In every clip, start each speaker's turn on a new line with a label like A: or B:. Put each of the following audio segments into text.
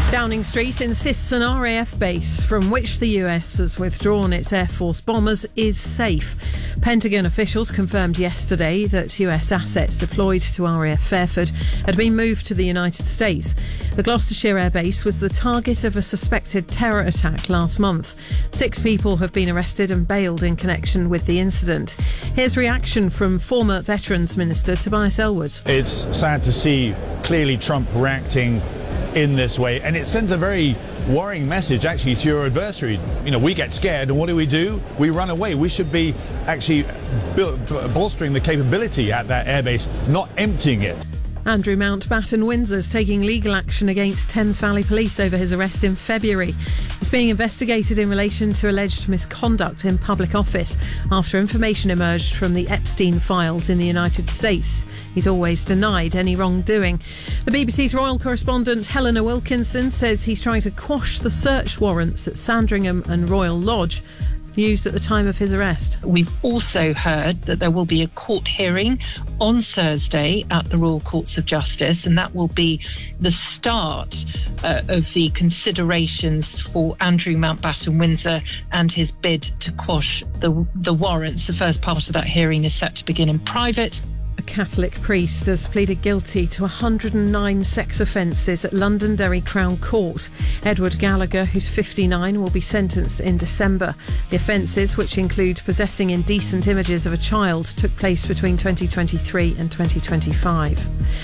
A: Downing Street insists an RAF base from which the US has withdrawn its Air Force bombers is safe. Pentagon officials confirmed yesterday that US assets deployed to RAF Fairford had been moved to the United States. The Gloucestershire Air Base was the target of a suspected terror attack last month. 6 people have been arrested and bailed in connection with the incident. Here's reaction from former Veterans Minister Tobias Ellwood.
B: It's sad to see clearly Trump reacting in this way, and it sends a very worrying message actually to your adversary. You know, we get scared and what do? We run away. We should be actually bolstering the capability at that airbase, not emptying it.
A: Andrew Mountbatten Windsor's taking legal action against Thames Valley Police over his arrest in February. He's being investigated in relation to alleged misconduct in public office after information emerged from the Epstein files in the United States. He's always denied any wrongdoing. The BBC's royal correspondent Helena Wilkinson says he's trying to quash the search warrants at Sandringham and Royal Lodge used at the time of his arrest.
C: We've also heard that there will be a court hearing on Thursday at the Royal Courts of Justice, and that will be the start of the considerations for Andrew Mountbatten Windsor and his bid to quash the warrants. The first part of that hearing is set to begin in private.
A: A Catholic priest has pleaded guilty to 109 sex offences at Londonderry Crown Court. Edward Gallagher, who's 59, will be sentenced in December. The offences, which include possessing indecent images of a child, took place between 2023 and 2025.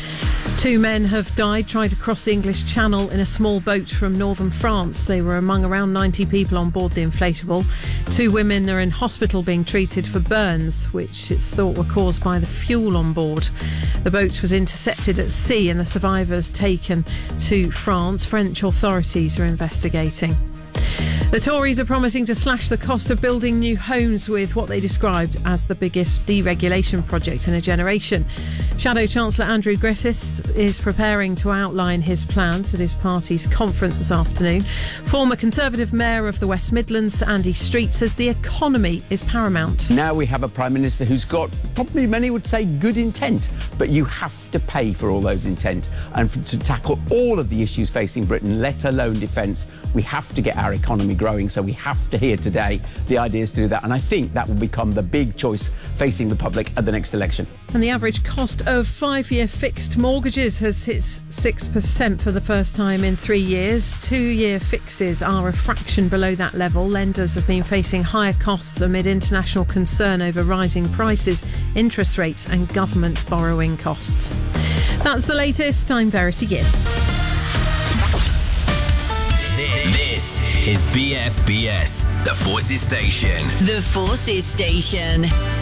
A: 2 men have died trying to cross the English Channel in a small boat from northern France. They were among around 90 people on board the inflatable. 2 women are in hospital being treated for burns, which it's thought were caused by the fuel on board. The boat was intercepted at sea and the survivors taken to France. French authorities are investigating. The Tories are promising to slash the cost of building new homes with what they described as the biggest deregulation project in a generation. Shadow Chancellor Andrew Griffiths is preparing to outline his plans at his party's conference this afternoon. Former Conservative Mayor of the West Midlands, Andy Street, says the economy is paramount.
D: Now we have a Prime Minister who's got, probably many would say, good intent, but you have to pay for all those intent. And to tackle all of the issues facing Britain, let alone defence, we have to get our economy growing, so we have to hear today the ideas to do that, and I think that will become the big choice facing the public at the next election.
A: And the average cost of 5-year fixed mortgages has hit 6% for the first time in 3 years. 2-year fixes are a fraction below that level. Lenders have been facing higher costs amid international concern over rising prices, interest rates and government borrowing costs. That's the latest. I'm Verity Gibb.
E: This is BFBS, the Forces Station.
F: The Forces Station.